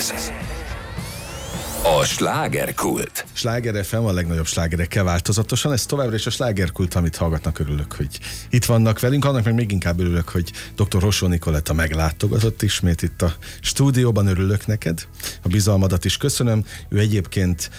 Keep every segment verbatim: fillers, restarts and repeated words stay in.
Ez a slágerkult. Sláger ef em a legnagyobb slágerekkel változatosan. Ez továbbra is a slágerkult, amit hallgatnak. Örülök, hogy itt vannak velünk. Annak meg még inkább örülök, hogy doktor Hossó Nikoletta meglátogatott ismét itt a stúdióban. Örülök neked. A bizalmadat is köszönöm. Ő egyébként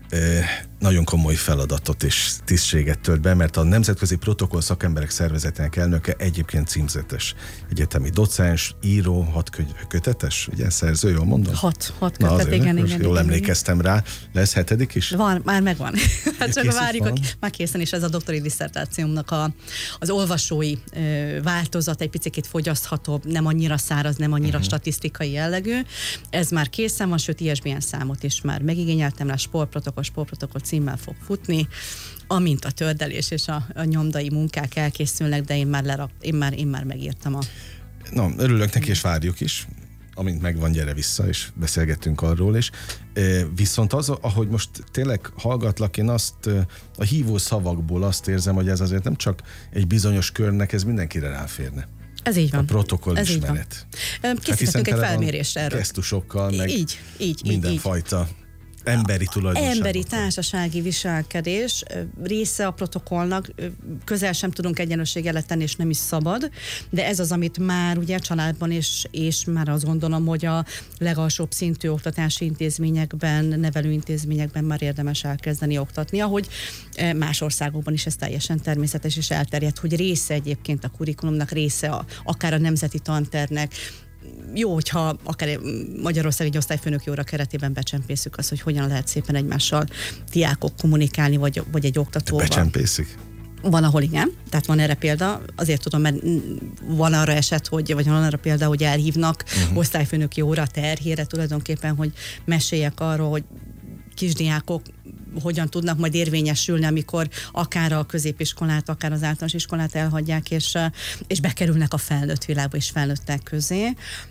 nagyon komoly feladatot és tisztséget tölt be, mert a Nemzetközi Protokoll Szakemberek Szervezetének elnöke, egyébként címzetes egyetemi docens, író, hat kötetes, ugye, szerző, jól mondom? Hat, hat kötet, azért, igen, igen. Jól igen, emlékeztem igen. rá. Lesz hetedik is? Van, már megvan. Hát csak várjuk, van? Már készen is ez a doktori disszertációmnak a, az olvasói ö, változat, egy picit fogyaszthatóbb, nem annyira száraz, nem annyira uh-huh. statisztikai jellegű. Ez már készen van, sőt i es bé en számot is már megigényeltem, rá sportprotokoll, sportprotokoll címmel fog futni, amint a tördelés és a, a nyomdai munkák elkészülnek, de én már, lerak, én már, én már megírtam a... Na, örülök neki, és várjuk is. Amint megvan, gyere vissza, és beszélgettünk arról is. E, viszont az, ahogy most tényleg hallgatlak, én azt a hívó szavakból azt érzem, hogy ez azért nem csak egy bizonyos körnek, ez mindenkire ráférne. Ez így van. A protokoll ez ismeret. Készítettünk egy felmérést erről. Gesztusokkal, meg így, így, mindenfajta emberi tulajdonságok. Emberi társasági viselkedés része a protokollnak, közel sem tudunk egyenlőséget tenni, és nem is szabad, de ez az, amit már ugye családban és, és már azt gondolom, hogy a legalsóbb szintű oktatási intézményekben, nevelőintézményekben már érdemes elkezdeni oktatni, ahogy más országokban is ez teljesen természetes és elterjedt, hogy része egyébként a kurikulumnak, része a, akár a nemzeti tantervnek. Jó, hogyha akár Magyarország egy osztályfőnöki óra keretében becsempészük azt, hogy hogyan lehet szépen egymással diákok kommunikálni, vagy, vagy egy oktatóval. Becsempészik? Van, ahol igen, tehát van erre példa, azért tudom, mert van arra eset, hogy, vagy van arra példa, hogy elhívnak uh-huh. osztályfőnöki óra terhére tulajdonképpen, hogy meséljek arról, hogy kisdiákok hogyan tudnak majd érvényesülni, amikor akár a középiskolát, akár az általános iskolát elhagyják, és, és bekerülnek a felnőtt világba és felnőttek közé.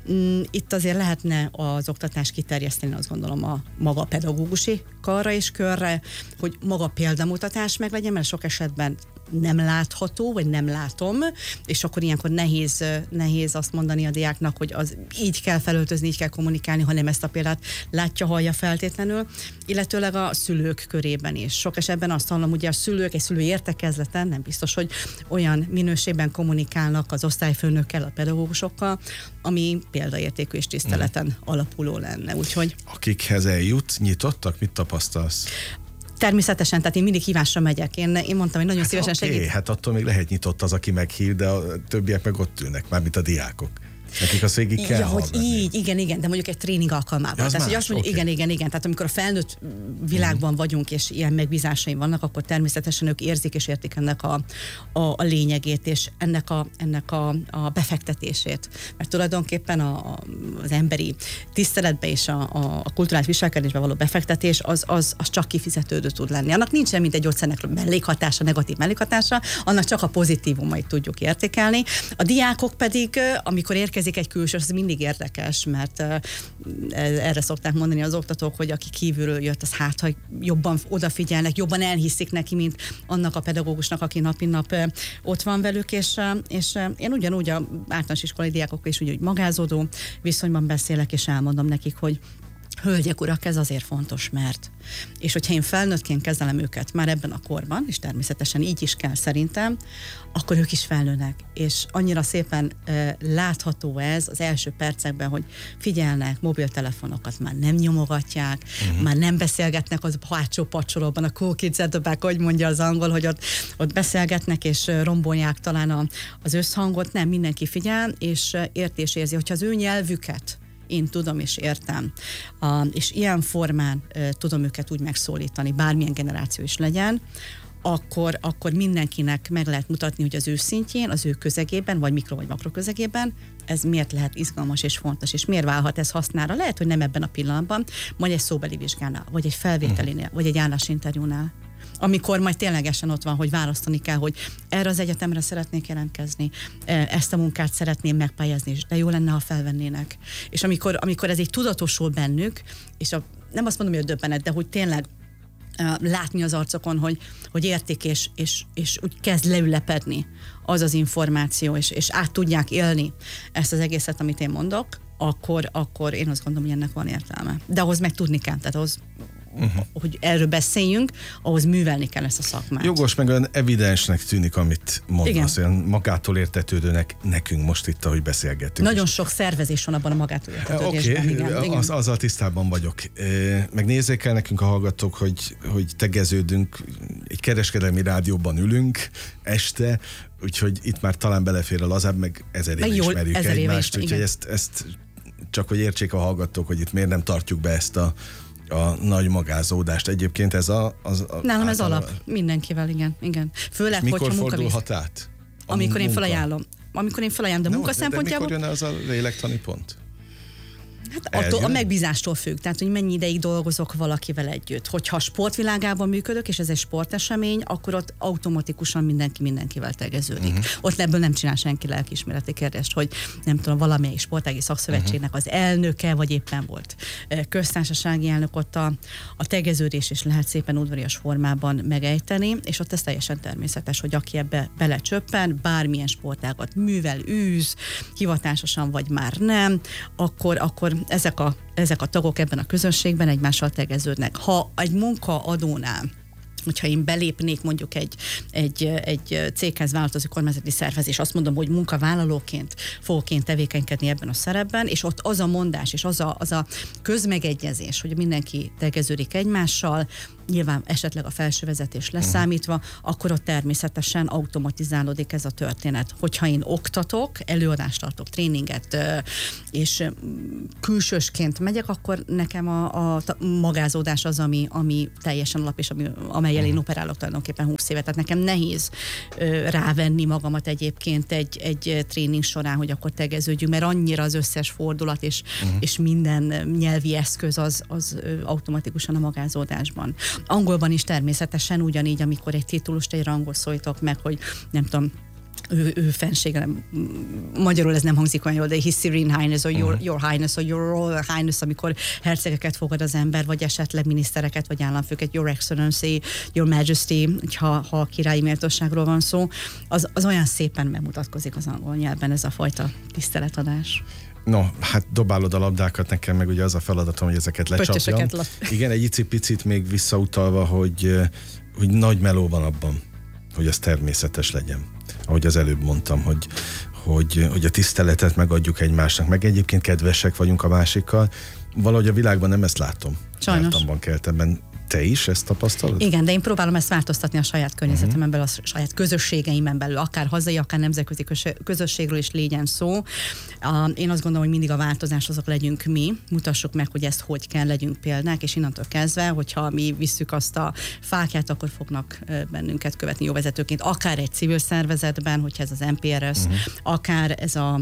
Itt azért lehetne az oktatást kiterjeszteni, azt gondolom, a maga pedagógusi karra és körre, hogy maga példamutatás meg legyen, mert sok esetben nem látható, vagy nem látom, és akkor ilyenkor nehéz, nehéz azt mondani a diáknak, hogy az így kell felöltözni, így kell kommunikálni, hanem ezt a példát látja, hallja feltétlenül, illetőleg a szülők körében is. Sok esetben azt hallom, hogy a szülők egy szülői értekezleten nem biztos, hogy olyan minőségben kommunikálnak az osztályfőnökkel, a pedagógusokkal, ami példaértékű és tiszteleten mm. alapuló lenne. Úgyhogy... Akikhez eljut, nyitottak? Mit tapasztalsz? Természetesen, tehát én mindig hívásra megyek. Én, én mondtam, hogy nagyon hát szívesen okay, segít. Hát attól még lehet nyitott az, aki meghív, de a többiek meg ott ülnek, mármint a diákok. Nekik azt végig kell ja, hogy hallgatni. Így, igen, igen, de mondjuk egy tréning alkalmában. Ja, tehát, hogy azt mondjuk, okay. igen, igen, igen. Tehát amikor a felnőtt világban uh-huh. vagyunk, és ilyen megbízásaim vannak, akkor természetesen ők érzik és értik ennek a, a, a lényegét, és ennek a, ennek a, a befektetését. Mert tulajdonképpen a, a, az emberi tiszteletbe és a, a, a kulturális viselkedésbe való befektetés, az, az, az csak kifizetődő tud lenni. Annak nincsen, mint egy gyógyszernek mellékhatása, negatív mellékhatása, annak csak a pozitívumait tudjuk értékelni. A diákok pedig, amikor érkezik egy külső, az mindig érdekes, mert uh, erre szokták mondani az oktatók, hogy aki kívülről jött, az hát, hogy jobban odafigyelnek, jobban elhiszik neki, mint annak a pedagógusnak, aki nap mint nap uh, ott van velük, és, uh, és uh, én ugyanúgy a általános iskolai diákokkal is úgy magázódó viszonyban beszélek, és elmondom nekik, hogy hölgyek, urak, ez azért fontos, mert. És hogyha én felnőttként kezelem őket már ebben a korban, és természetesen így is kell szerintem, akkor ők is felnőnek. És annyira szépen e, látható ez az első percekben, hogy figyelnek, mobiltelefonokat már nem nyomogatják, uh-huh. már nem beszélgetnek az hátsó pacsolóban, a cool kids at the back, hogy mondja az angol, hogy ott, ott beszélgetnek, és rombolják talán a, az összhangot. Nem, mindenki figyel, és értés érzi, hogyha az ő nyelvüket én tudom és értem, a, és ilyen formán e, tudom őket úgy megszólítani, bármilyen generáció is legyen, akkor, akkor mindenkinek meg lehet mutatni, hogy az ő szintjén, az ő közegében, vagy mikro vagy makro közegében, ez miért lehet izgalmas és fontos, és miért válhat ez hasznára. Lehet, hogy nem ebben a pillanatban, majd egy szóbeli vizsgánál, vagy egy felvételinél, vagy egy állásinterjúnál. Amikor majd ténylegesen ott van, hogy választani kell, hogy erre az egyetemre szeretnék jelentkezni, ezt a munkát szeretném megpályázni, de jó lenne, ha felvennének. És amikor, amikor ez így tudatosul bennük, és a, nem azt mondom, hogy a döbbenet, de hogy tényleg látni az arcokon, hogy, hogy értik, és, és, és úgy kezd leülepedni az az információ, és, és át tudják élni ezt az egészet, amit én mondok, akkor, akkor én azt gondolom, hogy ennek van értelme. De ahhoz meg tudni kell, tehát ahhoz, uh-huh. hogy erről beszéljünk, ahhoz művelni kell ezt a szakmát. Jogos, meg olyan evidensnek tűnik, amit mondasz, olyan magától értetődőnek nekünk most itt, ahogy beszélgetünk. Nagyon sok szervezés van abban a magától értetődésben. Oké, igen, okay, igen. az, azzal tisztában vagyok. Meg nézzék el nekünk a hallgatók, hogy, hogy tegeződünk, egy kereskedelmi rádióban ülünk este, úgyhogy itt már talán belefér a lazább, meg ezer éve ismerjük ezer egymást, éve, úgyhogy ezt, ezt csak hogy értsék a hallgatók, hogy itt miért nem tartjuk be ezt a a nagy magázódást. Egyébként ez a... Az, a Nálam ez alap. Mindenkivel, igen. igen. Főleg, mikor hogyha fordulhat át? Amikor én felajánlom. Amikor én felajánlom, de no, munka de, szempontjából... De mikor jön az a lélektani pont? Hát attól, a megbízástól függ, tehát hogy mennyi ideig dolgozok valakivel együtt. Hogyha a sportvilágában működök, és ez egy sportesemény, akkor ott automatikusan mindenki mindenkivel tegeződik. Uh-huh. Ott ebből nem csinál senki lelkiismereti kérdést, hogy nem tudom, valamelyik sportági szakszövetségnek az elnöke, vagy éppen volt köztársasági elnök, ott a, a tegeződés is lehet szépen udvarias formában megejteni, és ott ez teljesen természetes, hogy aki ebbe belecsöppen, bármilyen sportágat művel, űz, hivatásosan vagy már nem, akkor, akkor Ezek a, ezek a tagok ebben a közönségben egymással tegeződnek. Ha egy munkaadónál, hogyha én belépnék mondjuk egy, egy, egy céghez változó kormányzati szervez, és azt mondom, hogy munkavállalóként fogok én tevékenykedni ebben a szerepben, és ott az a mondás, és az a, az a közmegegyezés, hogy mindenki tegeződik egymással, nyilván esetleg a felsővezetés leszámítva, uh-huh. akkor ott természetesen automatizálódik ez a történet. Hogyha én oktatok, előadást tartok, tréninget, és külsősként megyek, akkor nekem a, a magázódás az, ami, ami teljesen alap, és ami, amelyel uh-huh. én operálok tulajdonképpen húsz évet. Tehát nekem nehéz rávenni magamat egyébként egy, egy tréning során, hogy akkor tegeződjünk, mert annyira az összes fordulat és, uh-huh. és minden nyelvi eszköz az, az automatikusan a magázódásban. Angolban is természetesen ugyanígy, amikor egy titulust, egy rangot szólítok meg, hogy nem tudom, ő, ő fensége, nem, magyarul ez nem hangzik olyan jól, de His Serene Highness, or your, your Highness, or Your Royal Highness, amikor hercegeket fogad az ember, vagy esetleg minisztereket, vagy államfőket, Your Excellency, Your Majesty, ha, ha a királyi méltóságról van szó, az, az olyan szépen megmutatkozik az angol nyelven ez a fajta tiszteletadás. No, hát dobálod a labdákat, nekem meg ugye az a feladatom, hogy ezeket lecsapjam. Igen, egy icipicit még visszautalva, hogy, hogy nagy meló van abban, hogy ez természetes legyen. Ahogy az előbb mondtam, hogy, hogy, hogy a tiszteletet megadjuk egymásnak, meg egyébként kedvesek vagyunk a másikkal. Valahogy a világban nem ezt látom. Sajnos. Jártamban, keltemben. Te is ezt tapasztalod? Igen, de én próbálom ezt változtatni a saját környezetemen belül, a saját közösségeimen belül, akár hazai, akár nemzetközi közösségről is legyen szó. Én azt gondolom, hogy mindig a változás azok legyünk mi, mutassuk meg, hogy ezt hogy kell, legyünk példák, és innentől kezdve, hogyha mi visszük azt a fákját, akkor fognak bennünket követni jó vezetőként, akár egy civil szervezetben, hogyha ez az em pé er es, uh-huh. akár ez a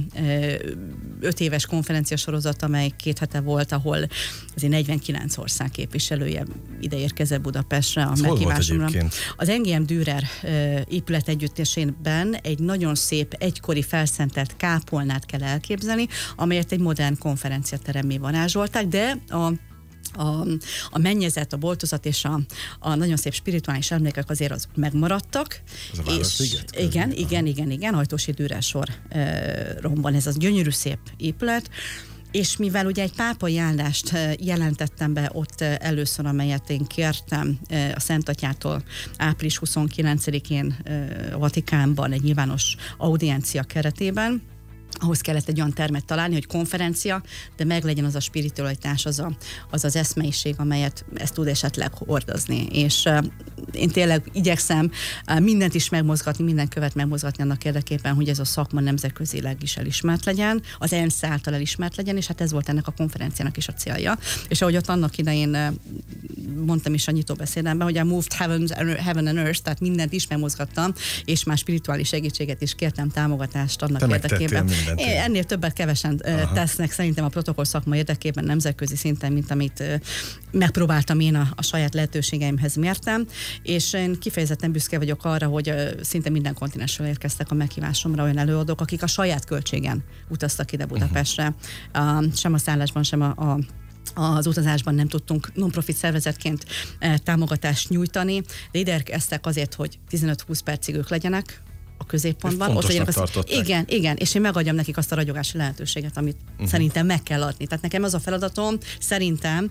öt éves konferencia sorozat, amely két hete volt, ahol azért negyvenkilenc ország képviselője ide érkezett Budapestre a meghívásomra. Az en gé em Dürer épület együttesében egy nagyon szép, egykori felszentelt kápolnát kell elképzelni, amelyet egy modern konferenciateremmé varázsolták, de a A, a mennyezet, a boltozat és a, a nagyon szép spirituális emlékek azért az megmaradtak. Az a Városliget? Igen, igen, igen, igen, Ajtósi Dürer soromban ez az gyönyörű szép épület, és mivel ugye egy pápai áldást jelentettem be ott először, amelyet én kértem a Szent Atyától április huszonkilencedikén a Vatikánban egy nyilvános audiencia keretében, ahhoz kellett egy olyan termet találni, hogy konferencia, de meglegyen az a spiritualitás, az a, az, az eszmeiség, amelyet ezt tud esetleg hordozni. És uh, én tényleg igyekszem uh, mindent is megmozgatni, minden követ megmozgatni annak érdekében, hogy ez a szakma nemzetközileg is elismert legyen, az ENSZ által elismert legyen, és hát ez volt ennek a konferenciának is a célja. És ahogy ott annak idején uh, mondtam is a nyitóbeszédemben, hogy a moved heaven, heaven and earth, tehát mindent is megmozgattam, és már spirituális segítséget is kértem, támogatást annak Te érdekében. Ennél többet kevesen Aha. tesznek szerintem a protokoll szakma érdekében nemzetközi szinten, mint amit megpróbáltam én a, a saját lehetőségeimhez mértem, és én kifejezetten büszke vagyok arra, hogy szinte minden kontinensről érkeztek a meghívásomra olyan előadók, akik a saját költségen utaztak ide Budapestre. Uh-huh. Sem a szállásban, sem a, a az utazásban nem tudtunk non-profit szervezetként támogatást nyújtani, de ide érkeztek azért, hogy tizenöt-húsz percig ők legyenek a középpontban. Ott legyenek az, igen, igen, és én megadjam nekik azt a ragyogási lehetőséget, amit uh-huh. szerintem meg kell adni. Tehát nekem az a feladatom, szerintem,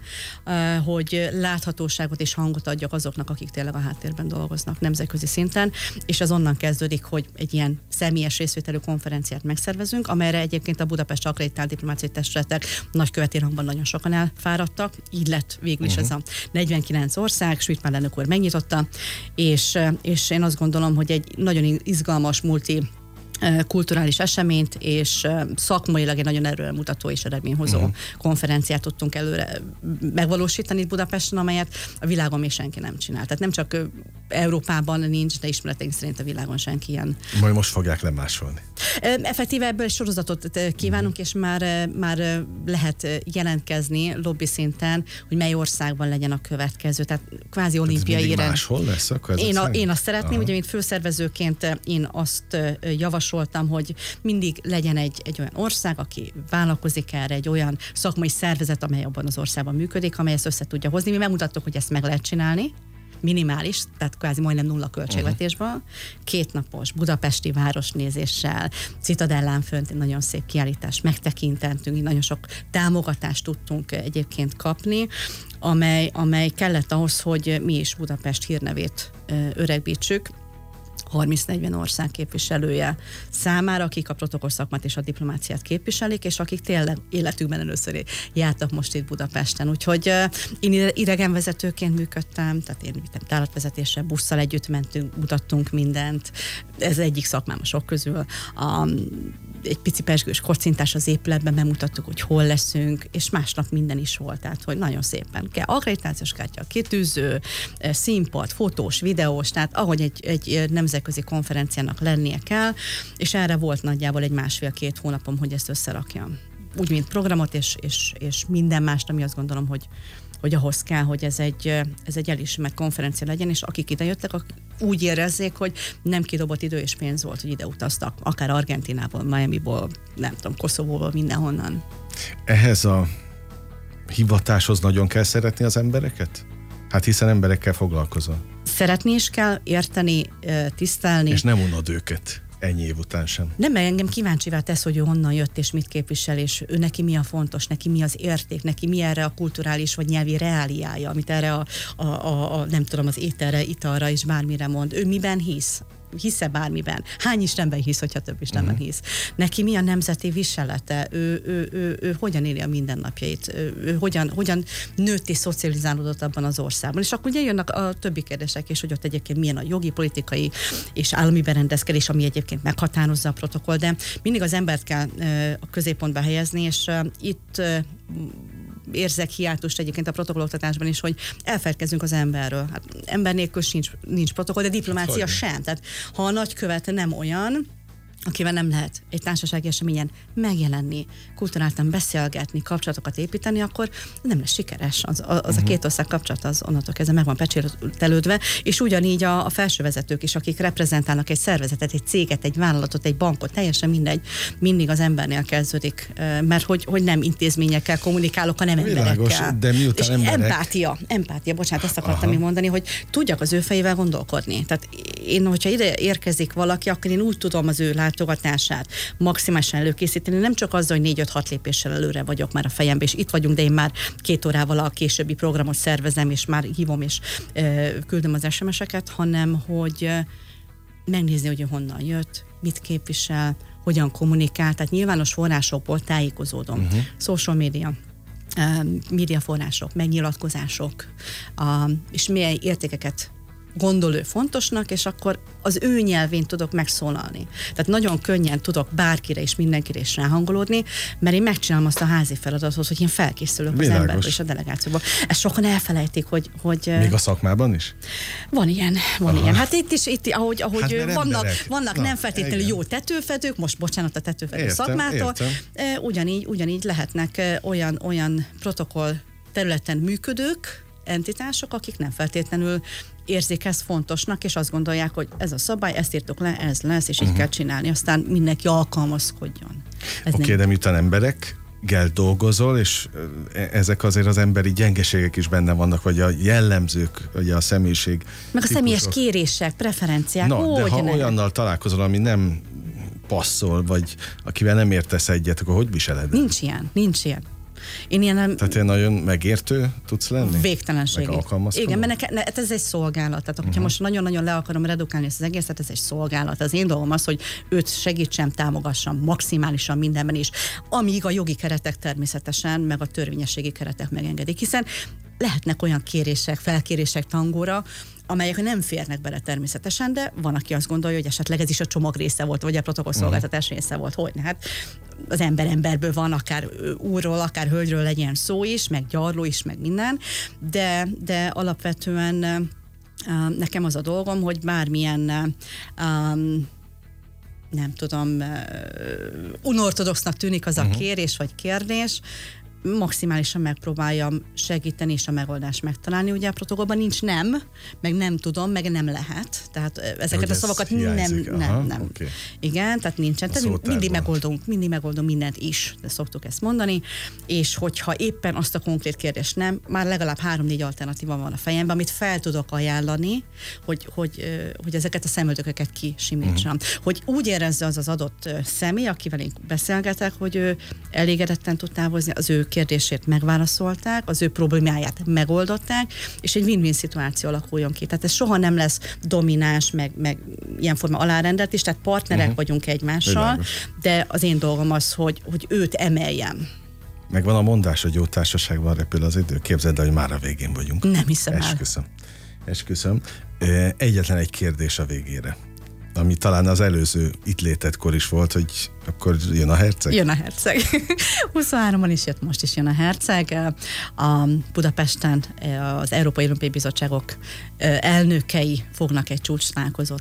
hogy láthatóságot és hangot adjak azoknak, akik tényleg a háttérben dolgoznak nemzetközi szinten, és az onnan kezdődik, hogy egy ilyen személyes részvételű konferenciát megszervezünk, amelyre egyébként a Budapest akreditált diplomáciai testületek nagyköveti rangban nagyon sokan elfáradtak. Így lett végül is uh-huh. ez a negyvenkilenc ország, Schmidt-Pál elnök úr megnyitotta, és, és én azt gondolom, hogy egy nagyon izgalmas multi kulturális eseményt, és szakmailag egy nagyon erőmutató és eredményhozó uh-huh. konferenciát tudtunk előre megvalósítani itt Budapesten, amelyet a világon még senki nem csinál. Tehát nem csak Európában nincs, de ismereteink szerint a világon senki ilyen. Majd most fogják lemásolni. Effektíve ebből egy sorozatot kívánunk, uh-huh. és már, már lehet jelentkezni lobby szinten, hogy mely országban legyen a következő. Tehát kvázi olimpiai rend. Máshol lesz akkor? Én, a, én azt szeretném, Aha. ugye, mint főszervezőként én azt javasoltam, hogy mindig legyen egy, egy olyan ország, aki vállalkozik erre, egy olyan szakmai szervezet, amely abban az országban működik, amely ezt össze tudja hozni. Mi megmutattuk, hogy ezt meg lehet csinálni, minimális, tehát kvázi majdnem nulla költségvetésben, uh-huh. kétnapos budapesti városnézéssel, Citadellán fönt nagyon szép kiállítás megtekintentünk, nagyon sok támogatást tudtunk egyébként kapni, amely, amely kellett ahhoz, hogy mi is Budapest hírnevét öregbítsük, harminc-negyven ország képviselője számára, akik a protokoll szakmát és a diplomáciát képviselik, és akik tényleg életükben először jártak most itt Budapesten. Úgyhogy uh, én idegenvezetőként működtem, tehát én tárlatvezetésre, busszal együtt mentünk, mutattunk mindent. Ez egyik szakmám a sok közül. A, egy pici pezsgős kocintás az épületben, bemutattuk, hogy hol leszünk, és másnap minden is volt, tehát hogy nagyon szépen kell. Akkreditációs kártya, kitűző, színpad, fotós, videós, tehát ahogy egy, egy nemzetközi konferenciának lennie kell, és erre volt nagyjából egy másfél-két hónapom, hogy ezt összerakjam. Úgy, mint programot, és, és, és minden mást, ami azt gondolom, hogy hogy ahhoz kell, hogy ez egy, ez egy elismert konferencia legyen, és akik ide jöttek, úgy érezzék, hogy nem kidobott idő és pénz volt, hogy ide utaztak, akár Argentinából, Miamiból, nem tudom, Koszovóból, mindenhonnan. Ehhez a hivatáshoz nagyon kell szeretni az embereket? Hát hiszen emberekkel foglalkozol. Szeretni is kell, érteni, tisztelni. És nem unod őket. Ennyi év után sem. Nem, mert engem kíváncsivá tesz, hogy ő honnan jött és mit képvisel, és ő neki mi a fontos, neki mi az érték, neki mi erre a kulturális vagy nyelvi reáliája, amit erre a, a, a, a nem tudom, az ételre, italra és bármire mond. Ő miben hisz? Hisz-e bármiben? Hány Istenben hisz, hogyha több Istenben uh-huh. hisz? Neki mi a nemzeti viselete? Ő, ő, ő, ő hogyan éli a mindennapjait? Ő, ő hogyan, hogyan nőtt és szocializálódott abban az országban? És akkor ugye jönnek a többi kérdések is, hogy ott egyébként milyen a jogi, politikai és állami berendezkedés, ami egyébként meghatározza a protokoll, de mindig az embert kell a középpontba helyezni, és itt érzek hiátust egyébként a protokolloktatásban is, hogy elfeledkezzünk az emberről. Hát ember nélkül sincs, nincs protokoll, de diplomácia hát, sem. Tehát ha a nagykövet nem olyan, akivel nem lehet egy társasági eseményen megjelenni, kulturáltan beszélgetni, kapcsolatokat építeni, akkor nem lesz sikeres. Az, az uh-huh. a két ország kapcsolat az onnantól kezdve meg van pecsételődve, és ugyanígy a, a felsővezetők is, akik reprezentálnak egy szervezetet, egy céget, egy vállalatot, egy bankot, teljesen mindegy, mindig az embernél kezdődik, mert hogy, hogy nem intézményekkel kommunikálok, hanem Világos, emberekkel. De miután és emberek... empátia, empátia, bocsánat, ezt akartam még mondani, hogy tudjak az ő fejével gondolkodni. Tehát én, hogyha ide érkezik valaki, akkor én úgy tudom az ő látogatását maximálisan előkészíteni, nem csak azzal, hogy négy-öt-hat lépéssel előre vagyok már a fejembe, és itt vagyunk, de én már két órával a későbbi programot szervezem, és már hívom, és ö, küldöm az es em es-eket, hanem hogy ö, megnézni, hogy honnan jött, mit képvisel, hogyan kommunikál, tehát nyilvános forrásokból tájékozódom. Uh-huh. Social media, uh, médiaforrások, megnyilatkozások, uh, és milyen értékeket gondol ő fontosnak, és akkor az ő nyelvén tudok megszólalni. Tehát nagyon könnyen tudok bárkire és mindenkire is ráhangolódni, mert én megcsinálom azt a házi feladatot, hogy én felkészülök Világos. Az emberből és a delegációból. Ezt sokan elfelejtik, hogy... hogy még a szakmában is? Van ilyen, van Aha. ilyen. Hát itt is, itt, ahogy, ahogy hát vannak, vannak Na, nem feltétlenül igen. jó tetőfedők, most bocsánat a tetőfedő értem, szakmától, értem. Ugyanígy, ugyanígy lehetnek olyan, olyan protokoll területen működők, entitások, akik nem feltétlenül érzik ezt fontosnak, és azt gondolják, hogy ez a szabály, ezt írtok le, ez lesz, és uh-huh. így kell csinálni, aztán mindenki alkalmazkodjon. Oké, okay, de miután emberek, gel dolgozol, és ezek azért az emberi gyengeségek is benne vannak, vagy a jellemzők, vagy a személyiség Meg a típusok. személyes kérések, preferenciák. Na, Hogy de ha ne? olyannal találkozol, ami nem passzol, vagy akivel nem értesz egyet, akkor hogy viseled? Nincs ilyen, nincs ilyen. Én ilyen nem... Tehát én nagyon megértő tudsz lenni? Végtelenségig. Meg alkalmazkodó? Igen, mert neke, ne, ez egy szolgálat. Tehát hogyha uh-huh. most nagyon-nagyon le akarom redukálni ezt az egészet, ez egy szolgálat. Az én dolgom az, hogy őt segítsem, támogassam maximálisan mindenben is, amíg a jogi keretek természetesen, meg a törvényességi keretek megengedik. Hiszen lehetnek olyan kérések, felkérések tangóra, amelyek nem férnek bele természetesen, de van, aki azt gondolja, hogy esetleg ez is a csomag része volt, vagy a protokollszolgáltatás része volt. Hogy hát az ember emberből van, akár úrról, akár hölgyről legyen szó is, meg gyarló is, meg minden, de, de alapvetően uh, nekem az a dolgom, hogy bármilyen um, nem tudom, uh, unortodoxnak tűnik az a uh-huh. kérés vagy kérdés, maximálisan megpróbáljam segíteni és a megoldást megtalálni. Ugye a protokollban nincs nem, meg nem tudom, meg nem lehet. Tehát ezeket a szavakat nem, nem, Aha, nem. Okay. Igen, tehát nincsen. Tehát mindig megoldunk, mindig megoldunk mindent is, de szoktuk ezt mondani, és hogyha éppen azt a konkrét kérdést nem, már legalább három-négy alternatíva van a fejemben, amit fel tudok ajánlani, hogy, hogy, hogy ezeket a szemöldökeket kisimítsam. Uh-huh. Hogy úgy érezze az az adott személy, akivel én beszélgetek, hogy ő elégedetten tud távozni, az ő kérdését megválaszolták, az ő problémáját megoldották, és egy win-win szituáció alakuljon ki. Tehát ez soha nem lesz domináns, meg, meg ilyen forma alárendelt is, tehát partnerek uh-huh. vagyunk egymással, Világos. De az én dolgom az, hogy, hogy őt emeljem. Meg van a mondás, hogy jó társaságban repül az idő. Képzeld el, hogy már a végén vagyunk. Nem hiszem el. Esküszöm. Esküszöm. Egyetlen egy kérdés a végére, ami talán az előző itt létetkor is volt, hogy akkor jön a herceg? Jön a herceg. huszonháromban is jött, most is jön a herceg. A Budapesten az Európai Olimpiai Bizottságok elnökei fognak egy csúcstalálkozót